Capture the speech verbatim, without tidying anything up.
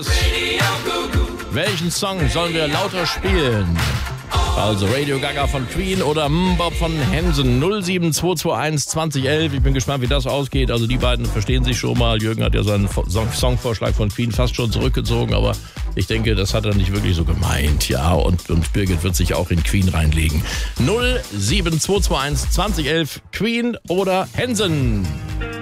Welchen Song sollen wir lauter spielen? Also Radio Gaga von Queen oder Mbop von Hansen. null sieben zwei zwei eins zwanzig elf. Ich bin gespannt, wie das ausgeht. Also die beiden verstehen sich schon mal. Jürgen hat ja seinen Songvorschlag von Queen fast schon zurückgezogen, aber ich denke, das hat er nicht wirklich so gemeint. Ja, und, und Birgit wird sich auch in Queen reinlegen. null sieben zwei zwei eins zwanzig elf. Queen oder Hansen?